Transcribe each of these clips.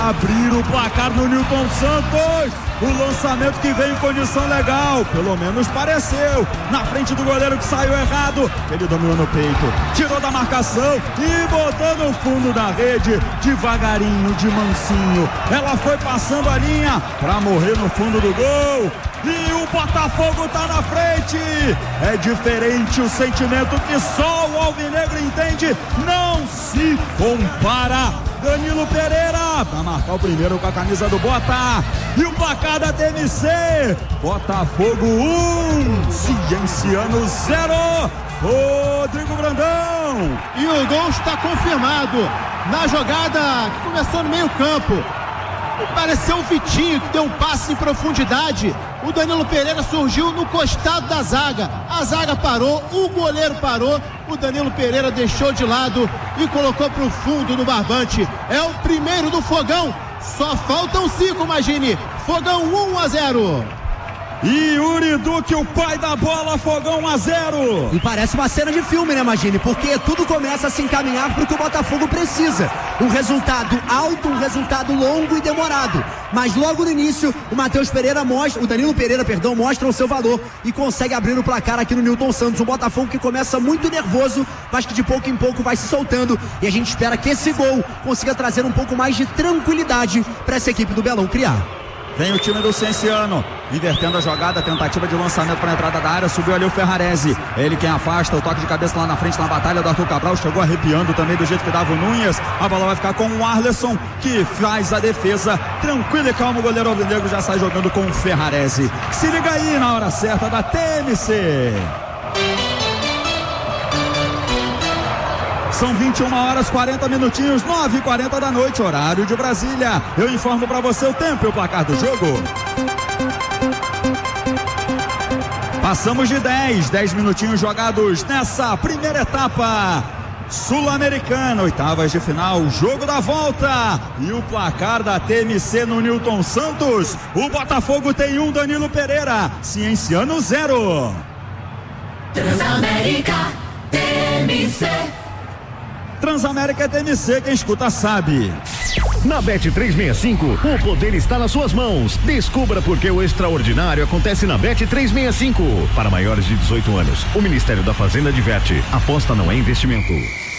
abrir o placar no Newton Santos. O lançamento que veio em condição legal, pelo menos pareceu, na frente do goleiro que saiu errado. Ele dominou no peito, tirou da marcação e botou no fundo da rede, devagarinho, de mansinho. Ela foi passando a linha para morrer no fundo do gol. E o Botafogo tá na frente. É diferente o sentimento que só o alvinegro entende. Não se compara. Danilo Pereira vai marcar o primeiro com a camisa do Bota. E o placar da TMC: Botafogo 1, Cienciano 0. Rodrigo Brandão. E o gol está confirmado na jogada que começou no meio campo. Pareceu o Vitinho que deu um passe em profundidade. O Danilo Pereira surgiu no costado da zaga. A zaga parou, o goleiro parou. O Danilo Pereira deixou de lado e colocou para o fundo do barbante. É o primeiro do Fogão. Só faltam 5, imagine. Fogão 1-0. E Yuri Duque, o pai da bola, Fogão 1-0. E parece uma cena de filme, né, Magini? Porque tudo começa a se encaminhar para o que o Botafogo precisa. Um resultado alto, um resultado longo e demorado. Mas logo no início, o Danilo Pereira, mostra o seu valor e consegue abrir o placar aqui no Newton Santos. Um Botafogo que começa muito nervoso, mas que de pouco em pouco vai se soltando. E a gente espera que esse gol consiga trazer um pouco mais de tranquilidade para essa equipe do Belão criar. Vem o time do Cienciano, invertendo a jogada, tentativa de lançamento para a entrada da área, subiu ali o Ferrarese, ele quem afasta, o toque de cabeça lá na frente na batalha do Arthur Cabral, chegou arrepiando também do jeito que dava o Núñez. A bola vai ficar com o Arleson, que faz a defesa, tranquilo e calmo, o goleiro alvinegro já sai jogando com o Ferrarese. Se liga aí na hora certa da TMC. São 21 horas, 40 minutinhos, 9h40 da noite, horário de Brasília. Eu informo para você o tempo e o placar do jogo. Passamos de 10 minutinhos jogados nessa primeira etapa sul-americana, oitavas de final, jogo da volta. E o placar da TMC no Newton Santos: o Botafogo tem 1, Danilo Pereira, Cienciano 0. Transamérica TMC. Transamérica TMC, quem escuta sabe. Na Bet365, o poder está nas suas mãos. Descubra por que o extraordinário acontece na Bet365. Para maiores de 18 anos, o Ministério da Fazenda adverte: aposta não é investimento.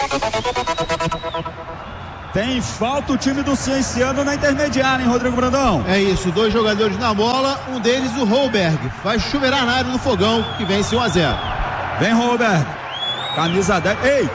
Tem falta o time do Cienciano na intermediária, hein, Rodrigo Brandão? É isso, 2 jogadores na bola, um deles o Holberg. Vai chuveirar na área do Fogão, que vence 1-0. Vem Holberg, camisa 10. Ei!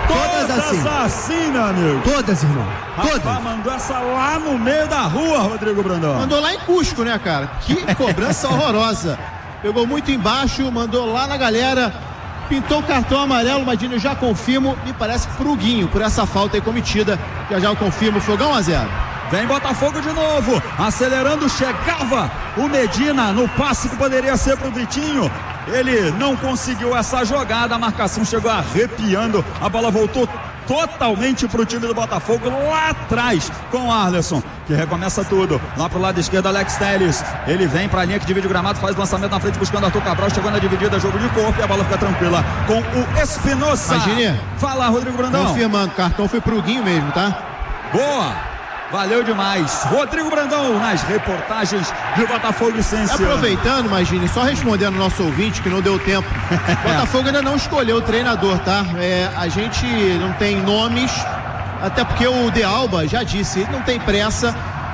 Todas assim, meu amigo. Todas, irmão. Todas. Rapaz, mandou essa lá no meio da rua, Rodrigo Brandão. Mandou lá em Cusco, né, cara? Que cobrança horrorosa. Pegou muito embaixo, mandou lá na galera, pintou o cartão amarelo, Madinho, eu já confirmo, me parece pro Guinho, por essa falta aí cometida. Já eu confirmo, Fogão 1-0. Vem Botafogo de novo, acelerando, chegava o Medina no passe que poderia ser pro Vitinho. Ele não conseguiu essa jogada, a marcação chegou arrepiando, a bola voltou totalmente pro time do Botafogo lá atrás com o Arleson, que recomeça tudo, lá pro lado esquerdo Alex Telles, ele vem pra linha que divide o gramado, faz o lançamento na frente buscando Arthur Cabral, chegou na dividida, jogo de corpo e a bola fica tranquila com o Espinosa. Imagine. Fala, Rodrigo Brandão. Confirmando, cartão foi pro Guinho mesmo, tá? Boa! Valeu demais. Rodrigo Brandão nas reportagens de Botafogo e Cienciano. Aproveitando, imagine, só respondendo ao nosso ouvinte que não deu tempo. Botafogo ainda não escolheu o treinador, tá? A gente não tem nomes, até porque o De Alba já disse, não tem pressa.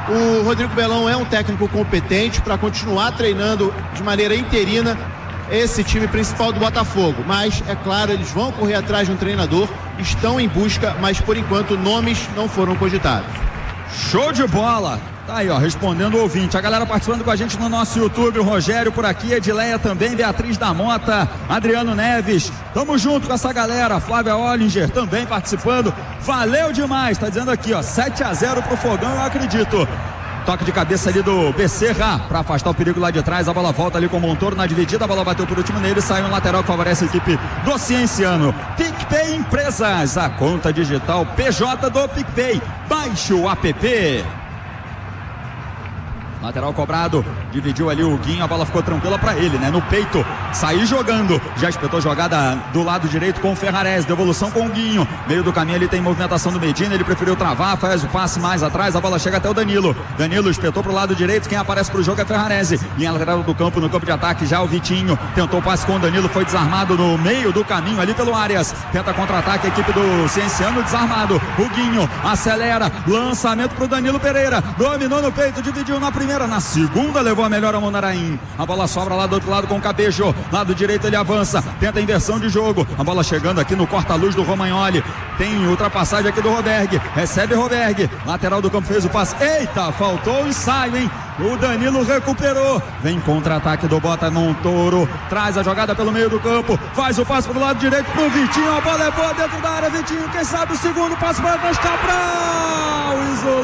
O Rodrigo Belão é um técnico competente para continuar treinando de maneira interina esse time principal do Botafogo, mas é claro, eles vão correr atrás de um treinador, estão em busca, mas por enquanto nomes não foram cogitados. Show de bola! Tá aí, ó, respondendo o ouvinte. A galera participando com a gente no nosso YouTube, o Rogério por aqui, Edileia também, Beatriz da Mota, Adriano Neves. Tamo junto com essa galera. Flávia Ollinger também participando. Valeu demais! Tá dizendo aqui, ó, 7-0 pro Fogão, eu acredito. Toque de cabeça ali do Becerra para afastar o perigo lá de trás. A bola volta ali com o Montoro na dividida. A bola bateu por último nele. Saiu um lateral que favorece a equipe do Cienciano. PicPay Empresas, a conta digital PJ do PicPay. Baixe o app. Lateral cobrado dividiu ali o Guinho, a bola ficou tranquila pra ele, né? No peito, sair jogando, já espetou jogada do lado direito com o Ferrarese, devolução com o Guinho, meio do caminho ali tem movimentação do Medina, ele preferiu travar, faz o passe mais atrás, a bola chega até o Danilo espetou pro lado direito, quem aparece pro jogo é Ferrarese, linha lateral do campo, no campo de ataque já o Vitinho, tentou o passe com o Danilo, foi desarmado no meio do caminho ali pelo Arias, tenta contra-ataque a equipe do Cienciano, desarmado, o Guinho acelera, lançamento pro Danilo Pereira, dominou no peito, dividiu na primeira, na segunda levou a melhor a Mondaraim, a bola sobra lá do outro lado com o Cabejo, lado direito ele avança, tenta a inversão de jogo, a bola chegando aqui no corta-luz do Romagnoli, tem ultrapassagem aqui do Roberg, recebe Roberg, lateral do campo fez o passe, eita, faltou o ensaio, hein? O Danilo recuperou, vem contra-ataque do Bota Montoro, traz a jogada pelo meio do campo, faz o passe pro lado direito pro Vitinho, a bola é boa dentro da área, Vitinho, quem sabe o segundo passe para trás, Cabral,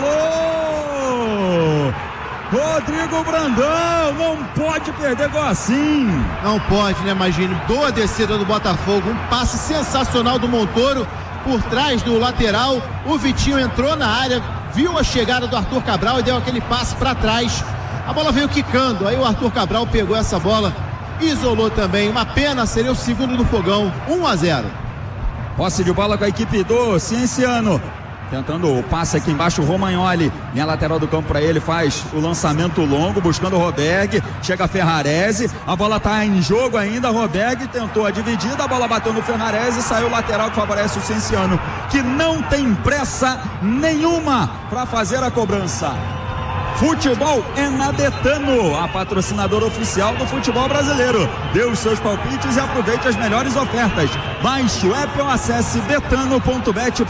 isolou, Rodrigo Brandão, não pode perder gol assim. Não pode, né, Magini? Boa descida do Botafogo, um passe sensacional do Montoro por trás do lateral, o Vitinho entrou na área, viu a chegada do Arthur Cabral e deu aquele passe para trás, a bola veio quicando, aí o Arthur Cabral pegou essa bola, isolou também, uma pena, seria o segundo do Fogão, 1-0. Posse de bola com a equipe do Cienciano, tentando o passe aqui embaixo, o Romagnoli, linha lateral do campo para ele, faz o lançamento longo, buscando o Roberg, chega a Ferrarese, a bola tá em jogo ainda, Roberg tentou a dividida, a bola bateu no Ferrarese e saiu o lateral que favorece o Cienciano, que não tem pressa nenhuma para fazer a cobrança. Futebol é na Betano, a patrocinadora oficial do futebol brasileiro. Dê os seus palpites e aproveite as melhores ofertas. Baixe o app ou acesse betano.bet.br.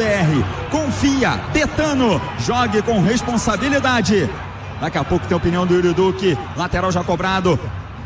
Confia, Betano, jogue com responsabilidade. Daqui a pouco tem a opinião do Yuri Duque, lateral já cobrado.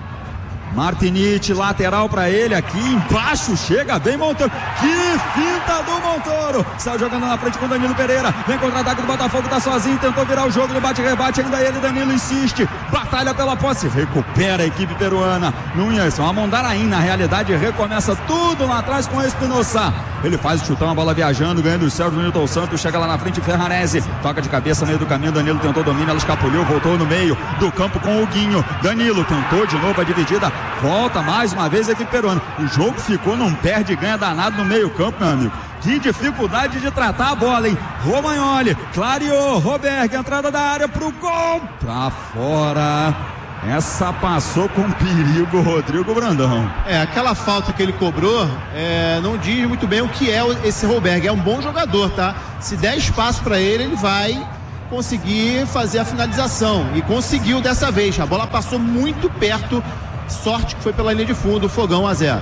Martinite, lateral para ele aqui embaixo, chega bem Montoro, que finta do Montoro, saiu jogando na frente com Danilo Pereira, vem contra-ataque do Botafogo, tá sozinho, tentou virar o jogo, no bate-rebate, ainda ele, Danilo insiste, batalha pela posse, recupera a equipe peruana, Nunes, a Mondaraim na realidade recomeça tudo lá atrás com o Espinosa, ele faz o chutão, a bola viajando, ganhando o céu do Nilton Santos, chega lá na frente Ferrarese, toca de cabeça no meio do caminho, Danilo tentou domínio, ela escapuliu, voltou no meio do campo com o Guinho, Danilo tentou de novo a dividida, volta mais uma vez a equipe peruana. O jogo ficou num perde-ganha danado no meio campo, meu amigo. Que dificuldade de tratar a bola, hein? Romagnoli, clareou, Roberg, entrada da área pro gol, pra fora. Essa passou com perigo, Rodrigo Brandão. Aquela falta que ele cobrou, não diz muito bem o que é esse Roberg. É um bom jogador, tá? Se der espaço pra ele, ele vai conseguir fazer a finalização. E conseguiu dessa vez. A bola passou muito perto. Sorte que foi pela linha de fundo, Fogão 1-0.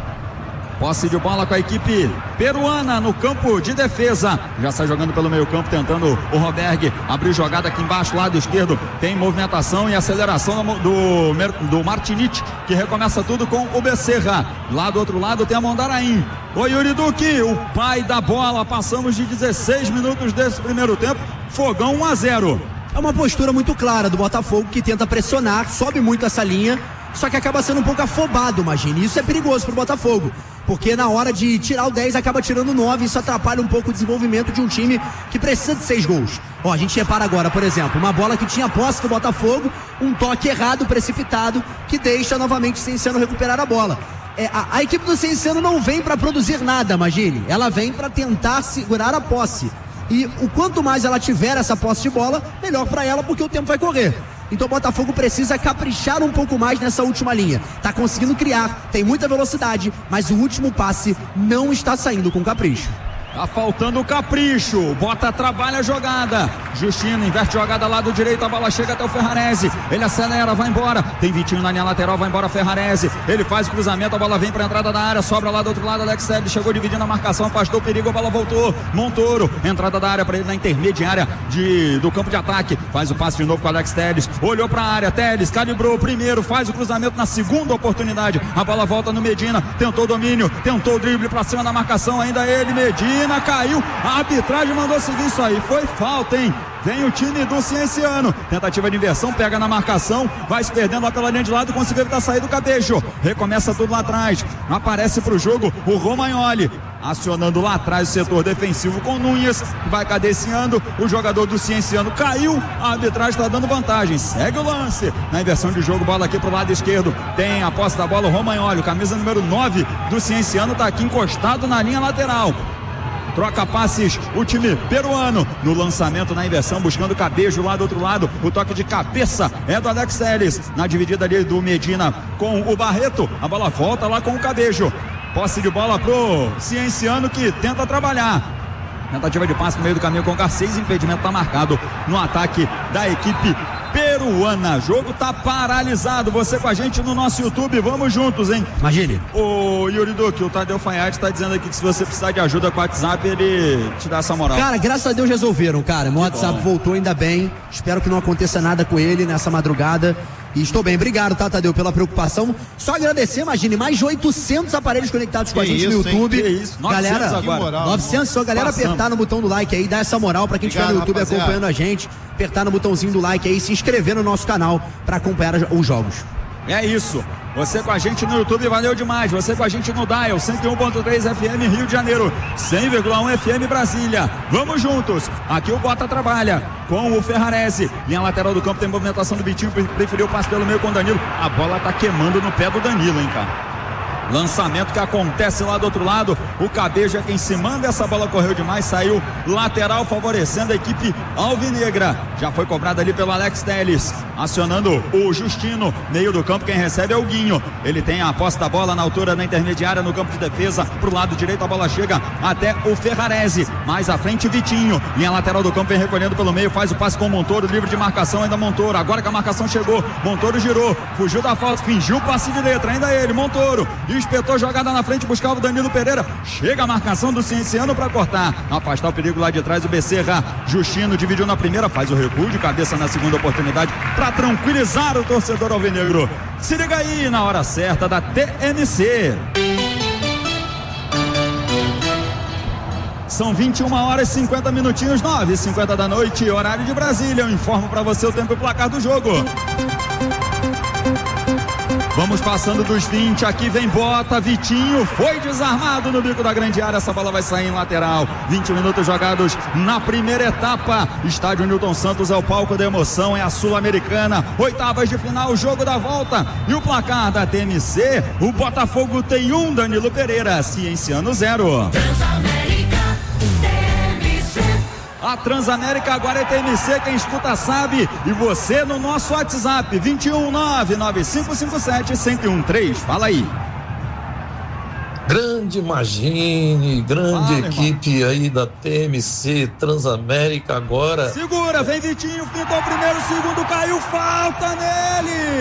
Posse de bola com a equipe peruana no campo de defesa. Já sai jogando pelo meio campo, tentando o Roberg abrir jogada aqui embaixo, lado esquerdo. Tem movimentação e aceleração do Martinite, que recomeça tudo com o Becerra. Lá do outro lado tem a Mondaraim. O Yuri Duque, o pai da bola. Passamos de 16 minutos desse primeiro tempo. Fogão 1-0. É uma postura muito clara do Botafogo, que tenta pressionar, sobe muito essa linha, só que acaba sendo um pouco afobado, imagine. Isso é perigoso pro Botafogo, porque na hora de tirar o 10 acaba tirando o 9, isso atrapalha um pouco o desenvolvimento de um time que precisa de 6 gols. Ó, a gente repara agora, por exemplo, uma bola que tinha posse do Botafogo, um toque errado, precipitado, que deixa novamente o Cienciano recuperar a bola. A equipe do Cienciano não vem para produzir nada, imagine. Ela vem para tentar segurar a posse. E o quanto mais ela tiver essa posse de bola, melhor para ela, porque o tempo vai correr. Então o Botafogo precisa caprichar um pouco mais nessa última linha. Tá conseguindo criar, tem muita velocidade, mas o último passe não está saindo com capricho. Tá faltando o capricho. Bota, trabalha a jogada. Justino inverte jogada lado direito. A bola chega até o Ferrarese. Ele acelera, vai embora. Tem Vitinho na linha lateral, vai embora Ferrarese. Ele faz o cruzamento, a bola vem pra entrada da área. Sobra lá do outro lado. Alex Telles chegou dividindo a marcação, afastou o perigo. A bola voltou. Montoro, entrada da área pra ele na intermediária do campo de ataque. Faz o passe de novo com o Alex Telles. Olhou pra área. Telles calibrou o primeiro. Faz o cruzamento na segunda oportunidade. A bola volta no Medina. Tentou o domínio. Tentou o drible pra cima da marcação. Ainda ele, Medina. Caiu, a arbitragem mandou seguir isso aí, foi falta, hein? vem o time do Cienciano, tentativa de inversão, pega na marcação, vai se perdendo lá pela linha de lado, conseguiu evitar sair do Cabejo, recomeça tudo lá atrás, aparece pro jogo o Romagnoli, acionando lá atrás o setor defensivo com Nunes, vai cadenciando, o jogador do Cienciano caiu, a arbitragem está dando vantagem, segue o lance, na inversão de jogo, bola aqui pro lado esquerdo, tem a posse da bola o Romagnoli, camisa número 9 do Cienciano, tá aqui encostado na linha lateral. Troca passes o time peruano no lançamento, na inversão, buscando Cabejo lá do outro lado, o toque de cabeça é do Alex Telles, na dividida ali do Medina com o Barreto, a bola volta lá com o Cabejo, posse de bola pro Cienciano que tenta trabalhar, tentativa de passe no meio do caminho com o Garcês, impedimento tá marcado no ataque da equipe peruana. Jogo tá paralisado. Você com a gente no nosso YouTube, vamos juntos, hein? Imagine. O Yuri Duque, o Tadeu Fanhatti tá dizendo aqui que se você precisar de ajuda com o WhatsApp, ele te dá essa moral. Cara, graças a Deus resolveram, cara. Meu WhatsApp voltou ainda bem. Espero que não aconteça nada com ele nessa madrugada. E estou bem, obrigado, tá, Tadeu, pela preocupação. Só agradecer, imagine, mais de 800 aparelhos conectados com a gente no YouTube. Que isso, 900 galera, agora. Moral, 900, só galera apertar no botão do like aí, dar essa moral pra quem estiver no YouTube rapaziada, acompanhando a gente. Apertar no botãozinho do like aí, se inscrever no nosso canal pra acompanhar os jogos. É isso. Você com a gente no YouTube, valeu demais. Você com a gente no Dial, 101.3 FM Rio de Janeiro, 100,1 FM Brasília. Vamos juntos. Aqui o Bota trabalha com o Ferrarese. Linha lateral do campo, tem movimentação do Vitinho, preferiu o passe pelo meio com o Danilo. A bola tá queimando no pé do Danilo, hein, cara. Lançamento que acontece lá do outro lado, o Cabejo é quem se manda, essa bola correu demais, saiu lateral favorecendo a equipe alvinegra, já foi cobrado ali pelo Alex Telles, acionando o Justino, meio do campo, quem recebe é o Guinho, ele tem a posse da bola na altura da intermediária no campo de defesa, pro lado direito a bola chega até o Ferrarese, mais à frente Vitinho, linha lateral do campo, vem recolhendo pelo meio, faz o passe com o Montoro, livre de marcação ainda Montoro, agora que a marcação chegou, Montoro girou, fugiu da falta, fingiu o passe de letra, ainda ele, Montoro, espetou jogada na frente, buscava o Danilo Pereira, chega a marcação do Cienciano para cortar, afastar o perigo lá de trás, o Becerra, Justino dividiu na primeira, faz o recuo de cabeça na segunda oportunidade para tranquilizar o torcedor alvinegro. Se liga aí na hora certa da TMC. São 21 horas e 50 minutinhos, 9h50 da noite, horário de Brasília. Eu informo para você o tempo e placar do jogo. Vamos passando dos 20, aqui vem Bota, Vitinho, foi desarmado no bico da grande área, essa bola vai sair em lateral, 20 minutos jogados na primeira etapa, estádio Newton Santos é o palco da emoção, é a Sul-Americana, oitavas de final, jogo da volta, e o placar da TMC, o Botafogo tem 1, Danilo Pereira, Cienciano 0. A Transamérica agora é TMC, quem escuta sabe, e você no nosso WhatsApp, 21995571013, fala aí. Grande Magine, grande equipe irmão. Aí da TMC, Transamérica agora. Segura, vem Vitinho, pintou o primeiro, segundo, caiu, falta nele!